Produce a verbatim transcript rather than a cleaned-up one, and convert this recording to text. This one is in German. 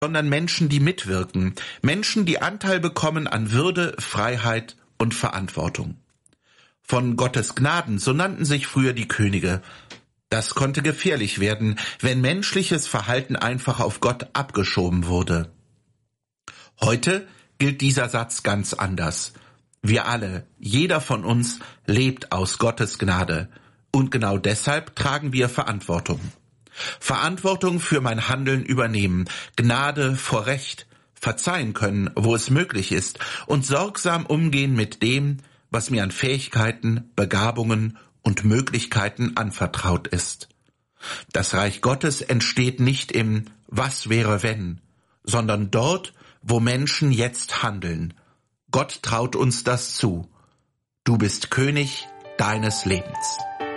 sondern Menschen, die mitwirken, Menschen, die Anteil bekommen an Würde, Freiheit und Verantwortung. Von Gottes Gnaden, so nannten sich früher die Könige. Das konnte gefährlich werden, wenn menschliches Verhalten einfach auf Gott abgeschoben wurde. Heute gilt dieser Satz ganz anders. Wir alle, jeder von uns, lebt aus Gottes Gnade. Und genau deshalb tragen wir Verantwortung. Verantwortung für mein Handeln übernehmen, Gnade vor Recht, verzeihen können, wo es möglich ist, und sorgsam umgehen mit dem, was mir an Fähigkeiten, Begabungen und Möglichkeiten anvertraut ist. Das Reich Gottes entsteht nicht im Was wäre wenn, sondern dort, wo Menschen jetzt handeln. Gott traut uns das zu. Du bist König deines Lebens.